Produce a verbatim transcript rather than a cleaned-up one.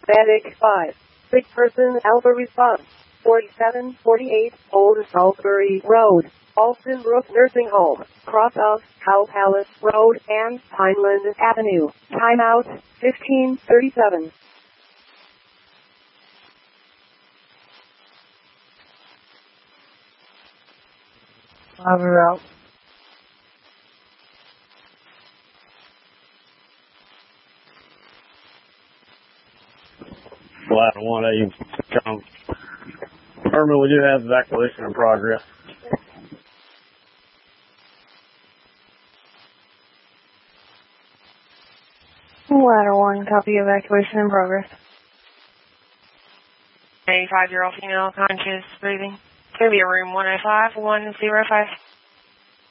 Static five. Sick person Alpha response. forty-seven forty-eight Old Salisbury Road. Alston Brook Nursing Home. Cross of Cow Palace Road and Pineland Avenue. Timeout fifteen thirty-seven. Driver out. Ladder one A. Come. Herman, we do have evacuation in progress. Ladder one, copy evacuation in progress. eighty-five-year-old female, conscious, breathing. Could be a room one oh five, one oh five.